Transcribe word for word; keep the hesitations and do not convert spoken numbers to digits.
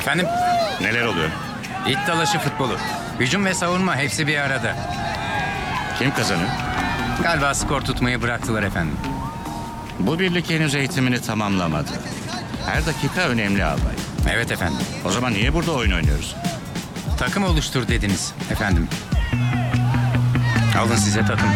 Efendim? Neler oluyor? İt dalaşı futbolu. Hücum ve savunma hepsi bir arada. Kim kazanıyor? Galiba skor tutmayı bıraktılar efendim. Bu birlik henüz eğitimini tamamlamadı. Her dakika önemli albay. Evet efendim. O zaman niye burada oyun oynuyoruz? Takım oluştur dediniz efendim. Alın size takım.